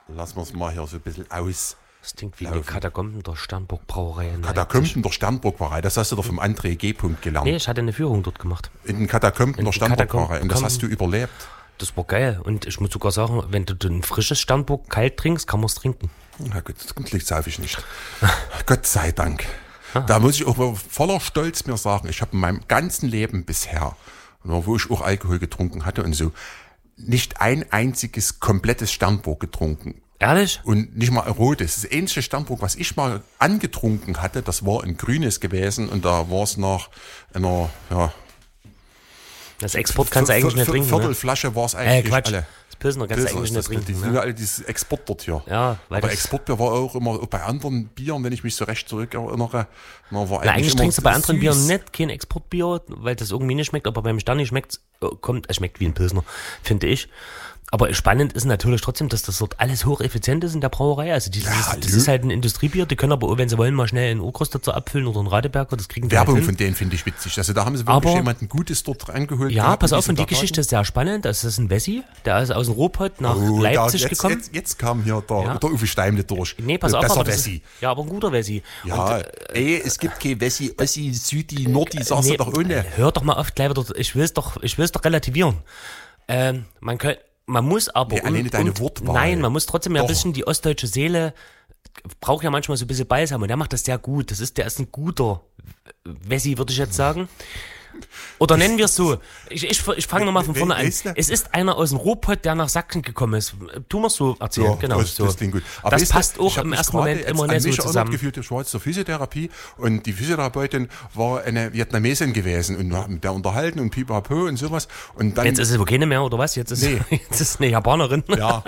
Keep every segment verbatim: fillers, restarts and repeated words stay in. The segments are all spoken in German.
lassen wir es mal hier so ein bisschen aus. Das klingt wie die Katakomben der Sternburg Brauerei. Katakomben der Sternburg Brauerei, das hast du doch vom André G. gelernt. Nee, ich hatte eine Führung dort gemacht. In den Katakomben der Sternburg Brauerei. Und das hast du überlebt. Das war geil. Und ich muss sogar sagen, wenn du ein frisches Sternburg kalt trinkst, kann man es trinken. Na gut, das sauf ich nicht. Gott sei Dank. Ah. Da muss ich auch voller Stolz mir sagen, ich habe in meinem ganzen Leben bisher, wo ich auch Alkohol getrunken hatte und so, nicht ein einziges komplettes Sternburg getrunken. Ehrlich? Und nicht mal ein rotes. Das einzige Sternburg, was ich mal angetrunken hatte, das war ein grünes gewesen und da war es nach einer, ja... Das Export kannst du eigentlich nicht trinken. Viertelflasche war es eigentlich äh, Quatsch. alle. Das Pilsner kannst du eigentlich nicht trinken. Die sind ja alle dieses Export dort hier. Ja, weil aber Exportbier war auch immer bei anderen Bieren, wenn ich mich so recht zurückerinnere. Na, war eigentlich, eigentlich trinkst du bei anderen süß. Bieren nicht kein Exportbier, weil das irgendwie nicht schmeckt, aber beim Sterni schmeckt kommt, es schmeckt wie ein Pilsner, finde ich. Aber spannend ist natürlich trotzdem, dass das dort alles hocheffizient ist in der Brauerei. Also dieses, ja, das ist halt ein Industriebier. Die können aber, wenn sie wollen, mal schnell einen Okros dazu abfüllen oder einen Radeberger. Das kriegen die Werbung halt von denen finde ich witzig. Also da haben sie wirklich aber, jemanden Gutes dort rangeholt. Ja, pass auf, und die Geschichte ist sehr spannend. Das ist ein Wessi, der ist aus dem Ruhrpott nach oh, Leipzig jetzt, gekommen. Jetzt, jetzt kam hier der, ja. der Uwe Steimle durch. Nee, pass auf, Besser aber Wessi. Ist, ja, aber ein guter Wessi. Ja, und, ey, es gibt kein Wessi, Ossi, Südi, Nordi, sagst nee, du doch ohne. Hör doch mal auf, gleich wieder, ich will es doch, ich will es doch relativieren. Ähm, man könnte, Man muss aber, nee, alleine und, deine und, Wortwahl. Nein, man muss trotzdem ja ein bisschen, die ostdeutsche Seele braucht ja manchmal so ein bisschen Balsam und der macht das sehr gut. Das ist, der ist ein guter Wessi, würde ich jetzt sagen. Oder nennen wir es so. Ich, ich, ich fange nochmal von vorne an. Es ist einer aus dem Ruhrpott, der nach Sachsen gekommen ist. Tu mal so erzählen. Ja, genau, das, so. das klingt gut. Aber das weißt passt du, auch im ersten Moment immer nicht so zusammen. Ich gefühlt, ich war jetzt zur Physiotherapie und die Physiotherapeutin war eine Vietnamesin gewesen und wir haben mit der unterhalten und pipapo und sowas. Und dann, jetzt ist es wohl keine mehr, oder was? Jetzt ist, nee. jetzt ist eine Japanerin. Ja.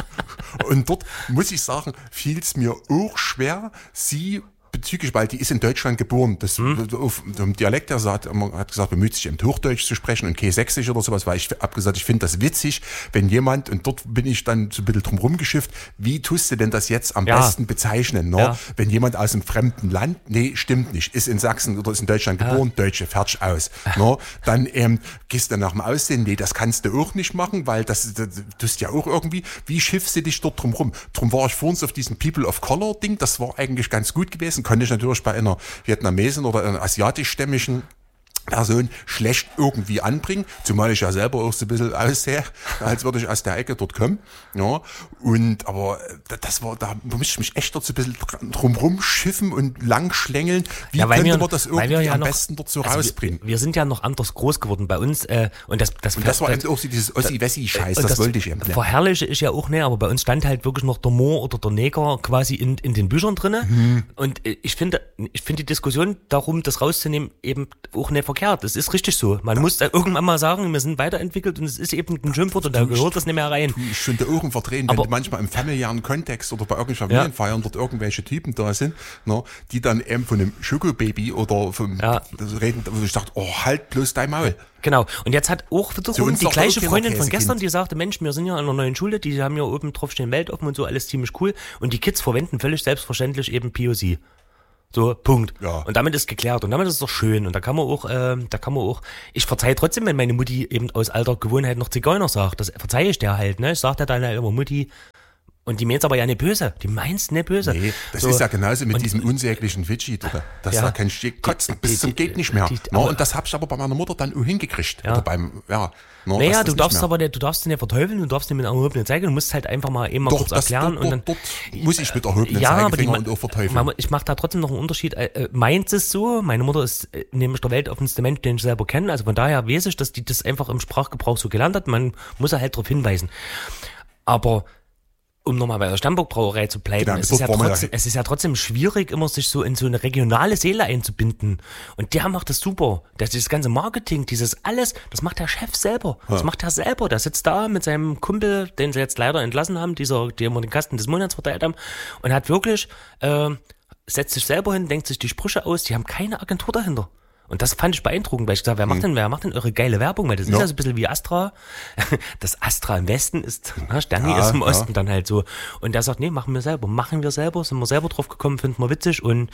Und dort, muss ich sagen, fiel es mir auch schwer, sie bezüglich, weil die ist in Deutschland geboren. Das, hm. auf dem Dialekt, der sagt, man hat gesagt, bemüht sich im Hochdeutsch zu sprechen und kein Sächsisch oder sowas, weil ich hab gesagt, ich finde das witzig, wenn jemand, und dort bin ich dann so ein bisschen drum rumgeschifft, wie tust du denn das jetzt am ja. besten bezeichnen, ne? Ja. Wenn jemand aus einem fremden Land, nee, stimmt nicht, ist in Sachsen oder ist in Deutschland geboren, ja. Deutsche, fertig aus, ne? Dann ähm, gehst du nach dem Aussehen, nee, das kannst du auch nicht machen, weil das, das tust ja auch irgendwie, wie schiffst du dich dort drum rum? Drum war ich vor uns auf diesem People of Color Ding, das war eigentlich ganz gut gewesen, konnte ich natürlich bei einer Vietnamesin oder einer asiatischstämmigen Person schlecht irgendwie anbringen, zumal ich ja selber auch so ein bisschen aussehe, als würde ich aus der Ecke dort kommen. Ja, und aber das war, da musste ich mich echt dort so ein bisschen drum rumschiffen und lang schlängeln. Wie ja, könnte wir, man das irgendwie ja am noch, besten dort so also rausbringen? Wir, wir sind ja noch anders groß geworden bei uns. Äh, und das, das, und das war das, eben auch so dieses Ossi-Wessi-Scheiß, das, das wollte ich eben. Verherrliche ich ja auch nicht, aber bei uns stand halt wirklich noch der Moor oder der Neger quasi in, in den Büchern drinne. Mhm. Und ich finde, ich finde die Diskussion darum, das rauszunehmen, eben auch nicht verkehrt. Das ist richtig so. Man ja. muss irgendwann mal sagen, wir sind weiterentwickelt und es ist eben ein Schimpfwort und da gehört das nicht mehr rein. Du, ich finde Ohren verdrehen, wenn du manchmal im familiären Kontext oder bei irgendwelchen Familienfeiern ja. dort irgendwelche Typen da sind, ne, die dann eben von einem Schokobaby oder vom ja. reden, wo ich dachte, oh, halt bloß dein Maul. Genau. Und jetzt hat auch wiederum die gleiche Freundin von gestern, die sagte, Mensch, wir sind ja an einer neuen Schule, die haben ja oben drauf stehen Weltoffen und so, alles ziemlich cool. Und die Kids verwenden völlig selbstverständlich eben P O C. So, Punkt. Ja. Und damit ist geklärt. Und damit ist es doch schön. Und da kann man auch, äh, da kann man auch, ich verzeihe trotzdem, wenn meine Mutti eben aus alter Gewohnheit noch Zigeuner sagt. Das verzeihe ich der halt, ne? Ich sag der dann halt immer Mutti. Und die meint's aber ja nicht böse. Die meint's nicht böse. Nee, das so. ist ja genauso mit und, diesem unsäglichen Fidget, oder? Das ja, da kann ich kotzen bis die, zum geht nicht mehr. Die, die, no, und das hab ich aber bei meiner Mutter dann auch hingekriegt. Ja. Oder beim, ja. No, naja, du darfst aber nicht, du darfst den nicht verteufeln, du darfst den mit erhobenen Zeigefinger, du musst halt einfach mal eben mal Doch, kurz das, erklären. Dort, und dann, dort, dort muss ich mit erhobenen ja, Zeigefinger aber die, und auch verteufeln. Man, ich mache da trotzdem noch einen Unterschied. Äh, meint es so, meine Mutter ist äh, nämlich der weltoffenste Mensch, den ich selber kenne, also von daher weiß ich, dass die das einfach im Sprachgebrauch so gelernt hat, man muss ja halt darauf hinweisen. Aber um nochmal bei der Sternburg Brauerei zu bleiben, genau, es, ist ja trotzdem, es ist ja trotzdem schwierig, immer sich so in so eine regionale Seele einzubinden. Und der macht das super. Das, das ganze Marketing, dieses alles, das macht der Chef selber. Ja. Das macht er selber. Der sitzt da mit seinem Kumpel, den sie jetzt leider entlassen haben, dieser, der immer den Kasten des Monats verteilt haben, und hat wirklich, äh, setzt sich selber hin, denkt sich die Sprüche aus, die haben keine Agentur dahinter. Und das fand ich beeindruckend, weil ich gesagt habe, wer macht denn, wer macht denn eure geile Werbung? Weil das ja. ist ja so ein bisschen wie Astra. Das Astra im Westen ist, na, Sterni ja, ist im Osten ja. dann halt so. Und der sagt, nee, machen wir selber, machen wir selber, sind wir selber drauf gekommen, finden wir witzig. Und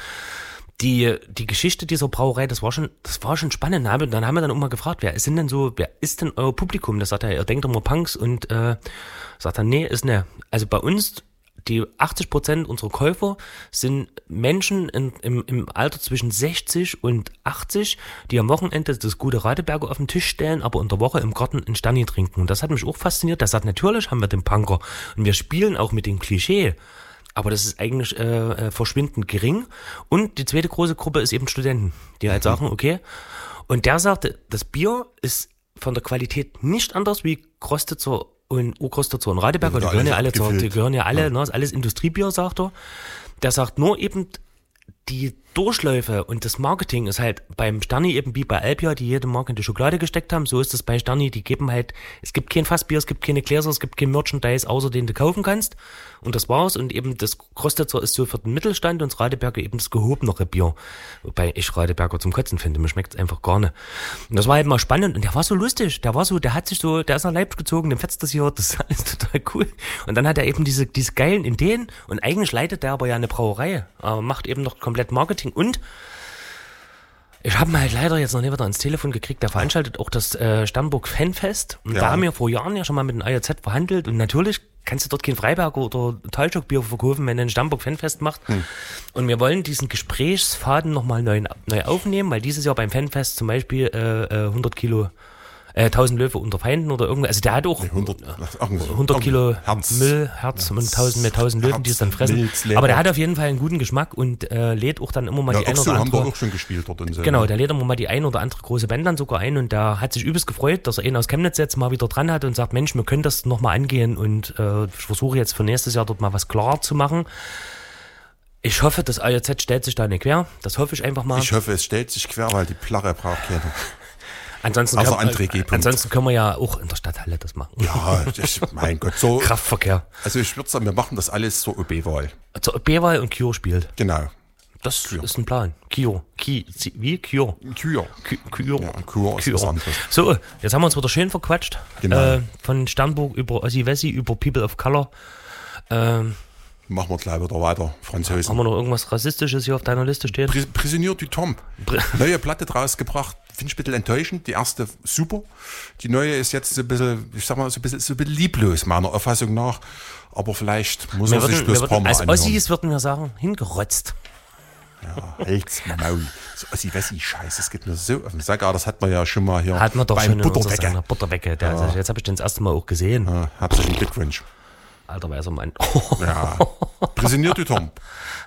die, die Geschichte dieser Brauerei, das war schon, das war schon spannend. Und dann haben wir dann auch mal gefragt, wer ist denn denn so, wer ist denn euer Publikum? Das sagt er, ihr denkt immer Punks und, äh, sagt er, nee, ist ne. Also bei uns die achtzig Prozent unserer Käufer sind Menschen in, im, im Alter zwischen sechzig und achtzig, die am Wochenende das gute Radeberger auf den Tisch stellen, aber in der Woche im Garten einen Sterni trinken. Und das hat mich auch fasziniert. Der sagt, natürlich haben wir den Punker und wir spielen auch mit dem Klischee. Aber das ist eigentlich äh, verschwindend gering. Und die zweite große Gruppe ist eben Studenten, die halt sagen, okay. Und der sagte, das Bier ist von der Qualität nicht anders wie Krostitzer und Urkrostitzer und Radeberger. Die gehören ja alle, zur, die gehören ja alle, ja. Ne, ist alles Industriebier, sagt er. Der sagt nur eben, die Durchläufe und das Marketing ist halt beim Sterni eben wie bei Alpia, die jede Marke in die Schokolade gesteckt haben. So ist es bei Sterni, die geben halt, es gibt kein Fassbier, es gibt keine Gläser, es gibt kein Merchandise, außer den du kaufen kannst. Und das war's. Und eben das Krostitzer ist so für den Mittelstand und das Radeberger eben das gehobenere Bier. Wobei ich Radeberger zum Kotzen finde, mir schmeckt's einfach gar nicht. Und das war halt mal spannend und der war so lustig. Der war so, der hat sich so, der ist nach Leipzig gezogen, dem fetzt das hier, das ist alles total cool. Und dann hat er eben diese, diese geilen Ideen und eigentlich leitet der aber ja eine Brauerei, aber macht eben noch komplett Marketing. Und ich habe mir halt leider jetzt noch nicht wieder ans Telefon gekriegt, der veranstaltet auch das äh, Sternburg Fanfest. Und ja. Da haben wir vor Jahren ja schon mal mit dem I J Z verhandelt. Und natürlich kannst du dort kein Freiberger oder Talstockbier verkaufen, wenn er ein Sternburg Fanfest macht. Hm. Und wir wollen diesen Gesprächsfaden nochmal neu, neu aufnehmen, weil dieses Jahr beim Fanfest zum Beispiel äh, hundert Kilo Äh, tausend Löwe unter Feinden oder irgendwas. Also der hat auch hundert, hundert Kilo Herz, Müll, Herz, Herz und tausend mit tausend Löwen, die es dann fressen. Milz, aber der hat auf jeden Fall einen guten Geschmack und äh, lädt auch dann immer mal ja, die ein oder andere. Haben wir auch schon gespielt dort in Selma. Genau, der lädt immer mal die ein oder andere große Band dann sogar ein und der hat sich übelst gefreut, dass er ihn aus Chemnitz jetzt mal wieder dran hat und sagt, Mensch, wir können das nochmal angehen und äh, ich versuche jetzt für nächstes Jahr dort mal was klar zu machen. Ich hoffe, das I J Z stellt sich da nicht quer. Das hoffe ich einfach mal. Ich hoffe, es stellt sich quer, weil die Plärre braucht keine. Ansonsten, also können, André G. ansonsten können wir ja auch in der Stadthalle das machen. Ja, ich, mein Gott, so. Kraftverkehr. Also ich würde sagen, wir machen das alles zur O B-Wahl. Zur O B-Wahl und Kio spielt. Genau. Das Kür. Ist ein Plan. Kio. Ki, wie? Kio. Kio. Kio. Ja, Kio ist was anderes. So, jetzt haben wir uns wieder schön verquatscht. Genau. Äh, von Sternburg über Ossi Wessi, über People of Color. Ähm, Machen wir gleich wieder weiter, Franzosen. Haben wir noch irgendwas Rassistisches hier auf deiner Liste stehen? Pris- Prisonnier du Tom. Neue Platte draus gebracht. Finde ich ein bisschen enttäuschend. Die erste super. Die neue ist jetzt so ein bisschen, ich sag mal, so ein bisschen, so ein bisschen lieblos, meiner Auffassung nach. Aber vielleicht muss wir er würden, sich bloß ein paar Mal als anhören. Ossis würden wir sagen, hingerotzt. Ja, halt's Maul. So Ossi-Wessi-Scheiß, das geht mir so auf den Sack. Das hat man ja schon mal hier hat man doch beim schon Butterwecke. In Butterwecke. Der, Ja. Jetzt habe ich den das erste Mal auch gesehen. Ja, herzlichen Glückwunsch. Alter weißer Mann. Ja. Prisonnier du Tom.